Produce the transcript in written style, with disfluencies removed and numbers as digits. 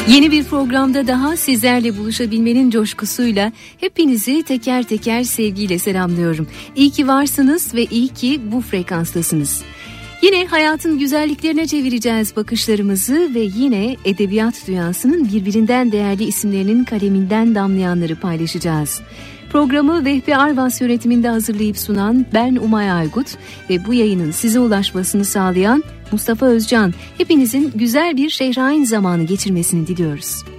Yeni bir programda daha sizlerle buluşabilmenin coşkusuyla hepinizi teker teker sevgiyle selamlıyorum. İyi ki varsınız ve iyi ki bu frekanstasınız. Yine hayatın güzelliklerine çevireceğiz bakışlarımızı ve yine edebiyat dünyasının birbirinden değerli isimlerinin kaleminden damlayanları paylaşacağız. Programı Vehbi Arvas yönetiminde hazırlayıp sunan ben Umay Aygut ve bu yayının size ulaşmasını sağlayan Mustafa Özcan. Hepinizin güzel bir Şehrain zamanı geçirmesini diliyoruz.